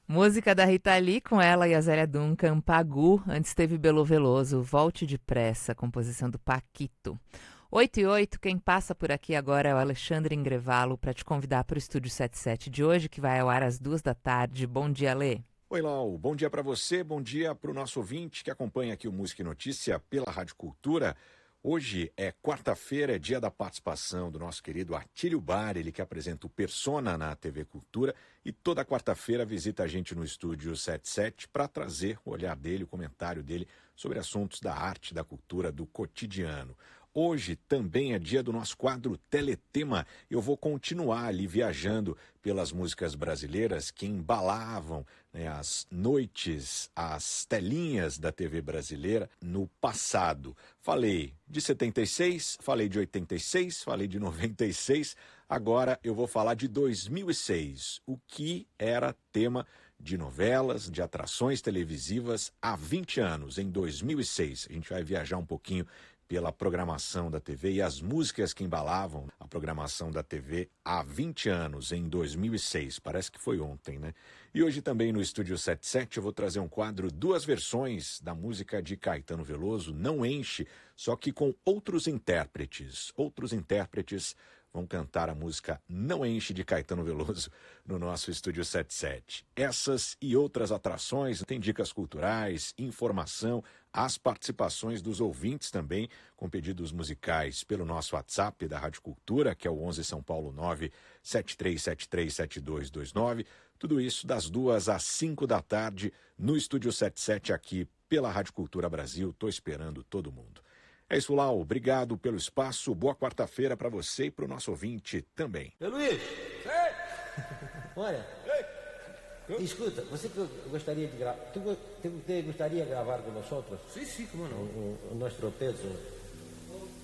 Música da Rita Lee com ela e a Zélia Duncan, Pagu. Antes teve Belo Veloso, Volte Depressa, composição do Paquito. 8:08, quem passa por aqui agora é o Alexandre Ingrevalo para te convidar para o Estúdio 77 de hoje, que vai ao ar às 14h. Bom dia, Lê. Oi, Lau. Bom dia para você, bom dia para o nosso ouvinte que acompanha aqui o Música e Notícia pela Rádio Cultura. Hoje é quarta-feira, é dia da participação do nosso querido Atílio Bar, ele que apresenta o Persona na TV Cultura e toda quarta-feira visita a gente no Estúdio 77 para trazer o olhar dele, o comentário dele sobre assuntos da arte, da cultura, do cotidiano. Hoje também é dia do nosso quadro Teletema. Eu vou continuar ali viajando pelas músicas brasileiras que embalavam, as noites, as telinhas da TV brasileira no passado. Falei de 76, falei de 86, falei de 96. Agora eu vou falar de 2006, o que era tema de novelas, de atrações televisivas há 20 anos, em 2006. A gente vai viajar um pouquinho pela programação da TV e as músicas que embalavam a programação da TV há 20 anos, em 2006. Parece que foi ontem, né? E hoje também no Estúdio 77 eu vou trazer um quadro, duas versões da música de Caetano Veloso, Não Enche, só que com outros intérpretes. Outros intérpretes vão cantar a música Não Enche de Caetano Veloso no nosso Estúdio 77. Essas e outras atrações, tem dicas culturais, informação, as participações dos ouvintes também, com pedidos musicais pelo nosso WhatsApp da Rádio Cultura, que é o 11 São Paulo 973737229. Tudo isso das 2 às 5 da tarde no Estúdio 77 aqui pela Rádio Cultura Brasil. Estou esperando todo mundo. É isso, Lau. Obrigado pelo espaço. Boa quarta-feira para você e para o nosso ouvinte também. Ô, Luiz! Olha, escuta, você que gostaria de gravar, tu gostaria de gravar com nós outros? Sí, cómo no. O nosso peso.